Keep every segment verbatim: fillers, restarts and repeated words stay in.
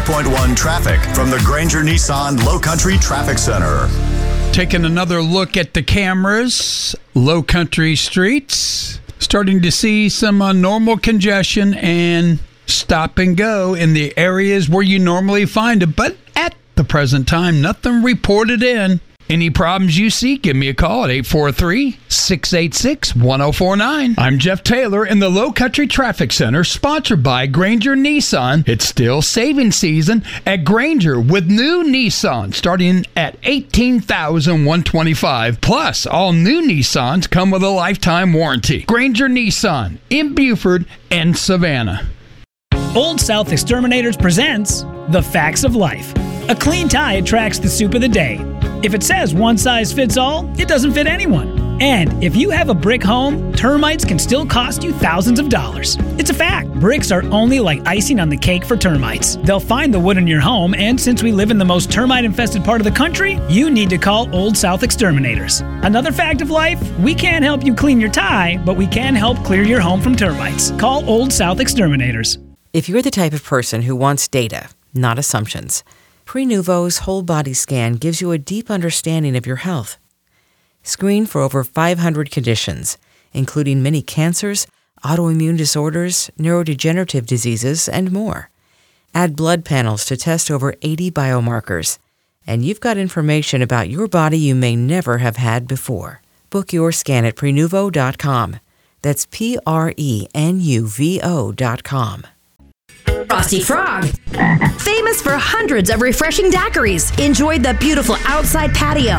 point one traffic from the Granger Nissan Low Country Traffic Center. Taking another look at the cameras, Low Country streets, starting to see some uh, normal congestion and stop and go in the areas where you normally find it. But at the present time, nothing reported in. Any problems you see, give me a call at eight four three, six eight six, one oh four nine. I'm Jeff Taylor in the Low Country Traffic Center, sponsored by Granger Nissan. It's still saving season at Granger with new Nissan starting at eighteen thousand one hundred twenty-five dollars. Plus, all new Nissans come with a lifetime warranty. Granger Nissan in Buford and Savannah. Old South Exterminators presents The Facts of Life. A clean tie attracts the soup of the day. If it says one size fits all, it doesn't fit anyone. And if you have a brick home, termites can still cost you thousands of dollars. It's a fact. Bricks are only like icing on the cake for termites. They'll find the wood in your home, and since we live in the most termite-infested part of the country, you need to call Old South Exterminators. Another fact of life, we can't help you clean your tie, but we can help clear your home from termites. Call Old South Exterminators. If you're the type of person who wants data, not assumptions, Prenuvo's whole body scan gives you a deep understanding of your health. Screen for over five hundred conditions, including many cancers, autoimmune disorders, neurodegenerative diseases, and more. Add blood panels to test over eighty biomarkers, and you've got information about your body you may never have had before. Book your scan at Prenuvo dot com. That's P R E N U V O dot com. Frosty Frog. Famous for hundreds of refreshing daiquiris. Enjoy the beautiful outside patio,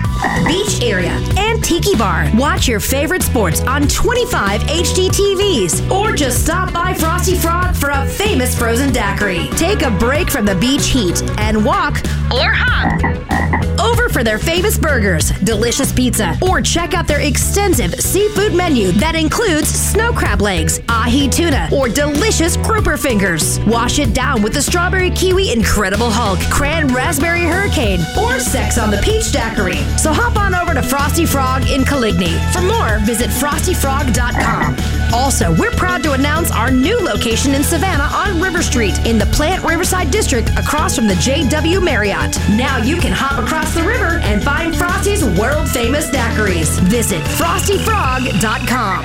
beach area, and tiki bar. Watch your favorite sports on twenty-five H D T Vs. Or just stop by Frosty Frog for a famous frozen daiquiri. Take a break from the beach heat and walk or hop over for their famous burgers, delicious pizza, or check out their extensive seafood menu that includes snow crab legs, ahi tuna, or delicious grouper fingers. Wash it down with the strawberry kiwi Incredible Hulk, cran raspberry hurricane, or sex on the peach daiquiri. So hop on over to Frosty Frog in Coligny. For more, visit frosty frog dot com. Also, we're proud to announce our new location in Savannah on River Street in the Plant Riverside District across from the J W Marriott. Now you can hop across the river and find Frosty's world-famous daiquiris. Visit frosty frog dot com.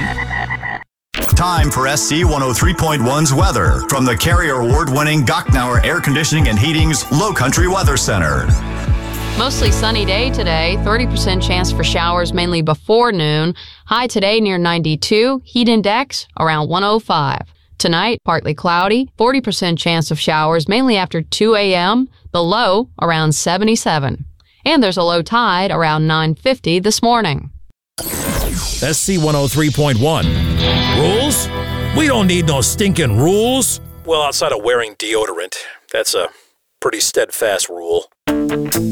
Time for S C one oh three point one's weather from the Carrier Award-winning Gocknauer Air Conditioning and Heating's Low Country Weather Center. Mostly sunny day today, thirty percent chance for showers mainly before noon. High today near ninety-two, heat index around one oh five. Tonight, partly cloudy, forty percent chance of showers mainly after two a.m., the low around seventy-seven. And there's a low tide around nine fifty this morning. S C one oh three point one. Rules? We don't need no stinking rules. Well, outside of wearing deodorant, that's a pretty steadfast rule.